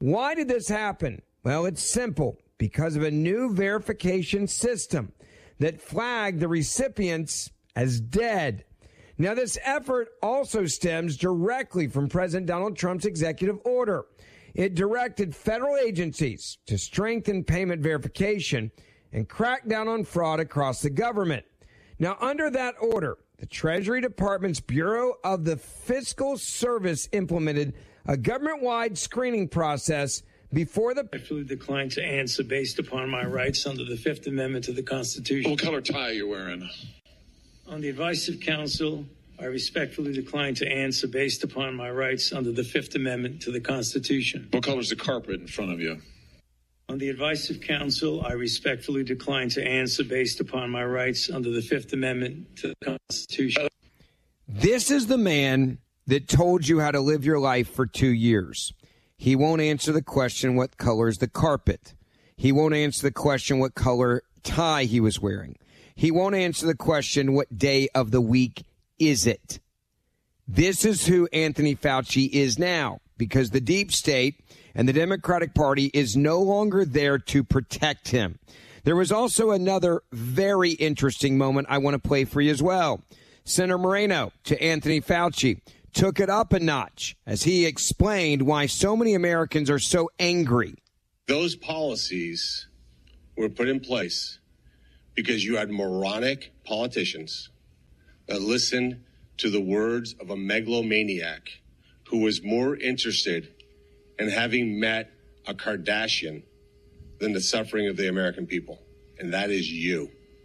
Why did this happen? Well, it's simple. Because of a new verification system that flagged the recipients as dead. Now, this effort also stems directly from President Donald Trump's executive order. It directed federal agencies to strengthen payment verification and crack down on fraud across the government. Now, under that order, the Treasury Department's Bureau of the Fiscal Service implemented a government-wide screening process before the... I fully decline to answer based upon my rights under the Fifth Amendment to the Constitution. What color tie are you wearing? On the advice of counsel, I respectfully decline to answer based upon my rights under the Fifth Amendment to the Constitution. What color is the carpet in front of you? On the advice of counsel, I respectfully decline to answer based upon my rights under the Fifth Amendment to the Constitution. This is the man that told you how to live your life for 2 years. He won't answer the question, what color is the carpet? He won't answer the question, what color tie he was wearing. He won't answer the question, what day of the week is it? This is who Anthony Fauci is now, because the deep state and the Democratic Party is no longer there to protect him. There was also another very interesting moment I want to play for you as well. Senator Moreno to Anthony Fauci took it up a notch as he explained why so many Americans are so angry. Those policies were put in place because you had moronic politicians that listened to the words of a megalomaniac who was more interested in having met a Kardashian than the suffering of the American people. And that is you.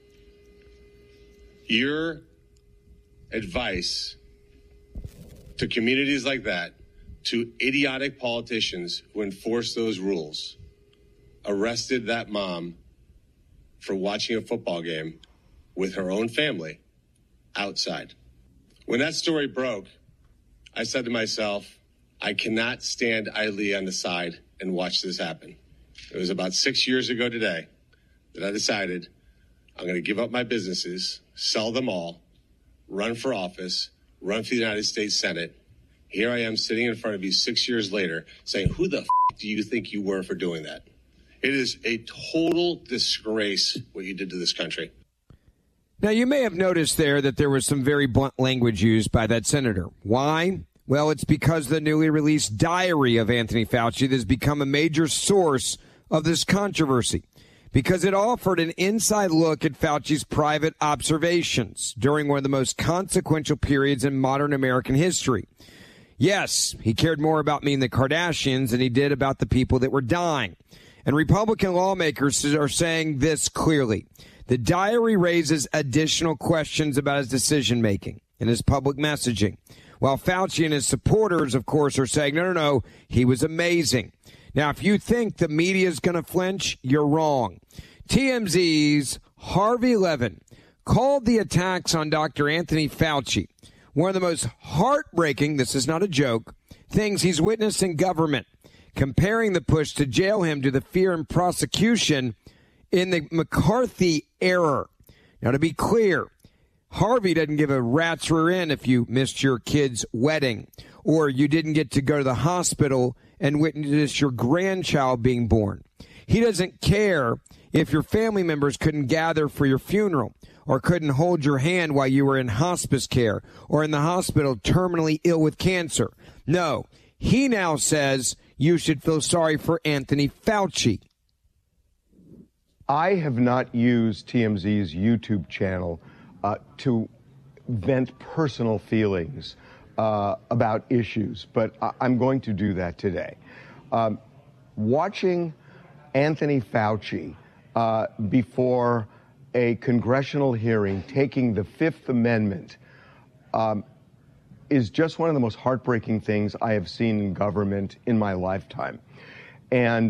Your advice to communities like that, to idiotic politicians who enforce those rules, arrested that mom for watching a football game with her own family outside. When that story broke, I said to myself, I cannot stand idly on the side and watch this happen. It was about 6 years ago today that I decided I'm going to give up my businesses, sell them all, run for office, run for the United States Senate. Here I am sitting in front of you 6 years later saying, who the do you think you were for doing that? It is a total disgrace what you did to this country. Now, you may have noticed there that there was some very blunt language used by that senator. Why? Well, it's because the newly released diary of Anthony Fauci has become a major source of this controversy because it offered an inside look at Fauci's private observations during one of the most consequential periods in modern American history. Yes, he cared more about me and the Kardashians than he did about the people that were dying. And Republican lawmakers are saying this clearly. The diary raises additional questions about his decision-making and his public messaging, while Fauci and his supporters, of course, are saying, no, he was amazing. Now, if you think the media is going to flinch, you're wrong. TMZ's Harvey Levin called the attacks on Dr. Anthony Fauci one of the most heartbreaking, this is not a joke, things he's witnessed in government, comparing the push to jail him to the fear and prosecution in the McCarthy era. Now, to be clear, Harvey doesn't give a rat's rear end if you missed your kid's wedding or you didn't get to go to the hospital and witness your grandchild being born. He doesn't care if your family members couldn't gather for your funeral or couldn't hold your hand while you were in hospice care or in the hospital terminally ill with cancer. No, he now says you should feel sorry for Anthony Fauci. I have not used TMZ's YouTube channel to vent personal feelings about issues, but I'm going to do that today. Watching Anthony Fauci before a congressional hearing taking the Fifth Amendment is just one of the most heartbreaking things I have seen in government in my lifetime. And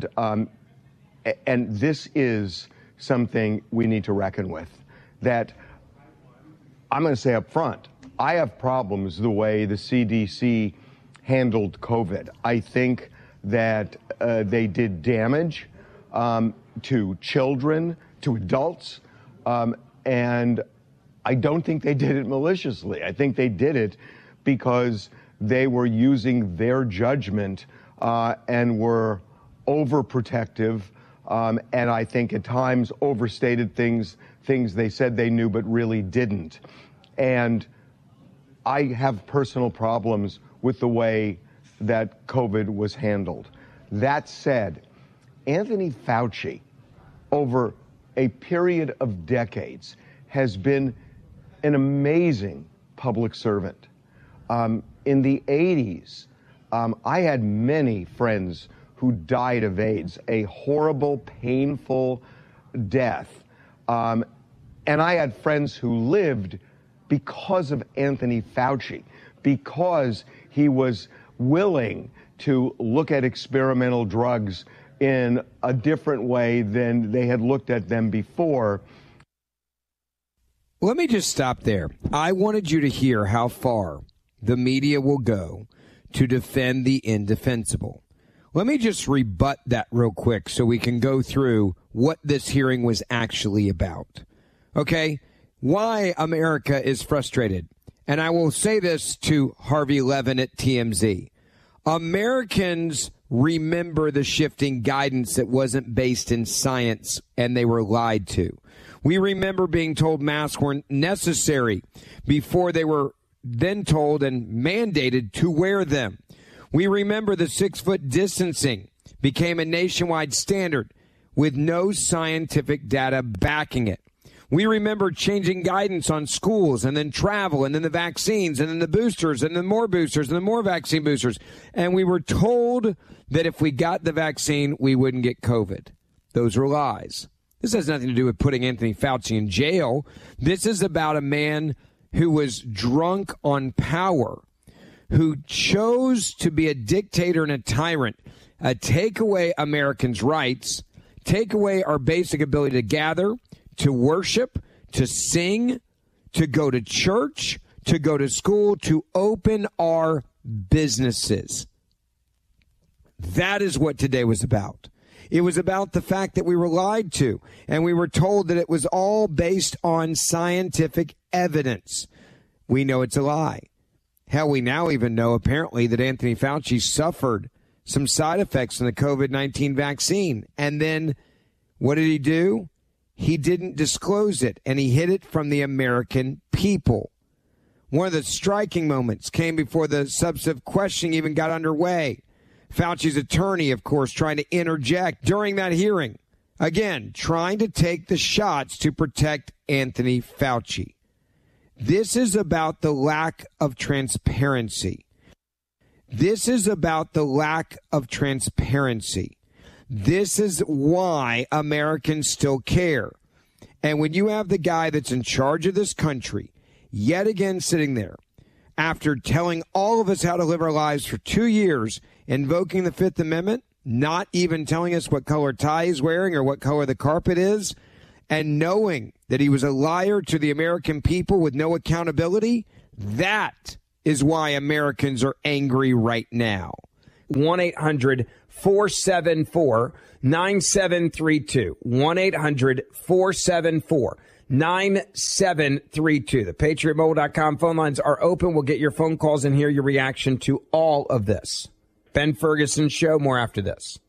this is something we need to reckon with. That I'm going to say up front, I have problems the way the CDC handled COVID. I think that they did damage to children, to adults, and I don't think they did it maliciously. I think they did it because they were using their judgment and were overprotective, and I think at times overstated things they said they knew but really didn't. And I have personal problems with the way that COVID was handled. That said, Anthony Fauci, over a period of decades, has been an amazing public servant. In the 80s, I had many friends who died of AIDS, a horrible, painful death. And I had friends who lived because of Anthony Fauci, because he was willing to look at experimental drugs in a different way than they had looked at them before. Let me just stop there. I wanted you to hear how far the media will go to defend the indefensible. Let me just rebut that real quick so we can go through what this hearing was actually about. Okay? Why America is frustrated. And I will say this to Harvey Levin at TMZ. Americans remember the shifting guidance that wasn't based in science and they were lied to. We remember being told masks weren't necessary before they were then told and mandated to wear them. We remember the 6-foot distancing became a nationwide standard with no scientific data backing it. We remember changing guidance on schools and then travel and then the vaccines and then the boosters and then more boosters and then more vaccine boosters. And we were told that if we got the vaccine, we wouldn't get COVID. Those were lies. This has nothing to do with putting Anthony Fauci in jail. This is about a man who was drunk on power, who chose to be a dictator and a tyrant, take away Americans' rights, take away our basic ability to gather, to worship, to sing, to go to church, to go to school, to open our businesses. That is what today was about. It was about the fact that we were lied to, and we were told that it was all based on scientific evidence. We know it's a lie. Hell, we now even know, apparently, that Anthony Fauci suffered some side effects from the COVID-19 vaccine. And then what did he do? He didn't disclose it, and he hid it from the American people. One of the striking moments came before the substantive questioning even got underway. Fauci's attorney, of course, trying to interject during that hearing. Again, trying to take the shots to protect Anthony Fauci. This is about the lack of transparency. This is about the lack of transparency. This is why Americans still care. And when you have the guy that's in charge of this country, yet again sitting there, after telling all of us how to live our lives for 2 years, invoking the Fifth Amendment, not even telling us what color tie he's wearing or what color the carpet is, and knowing that he was a liar to the American people with no accountability, that is why Americans are angry right now. 1-800-474-9732. 1-800-474-9732. The PatriotMobile.com phone lines are open. We'll get your phone calls and hear your reaction to all of this. Ben Ferguson Show, more after this.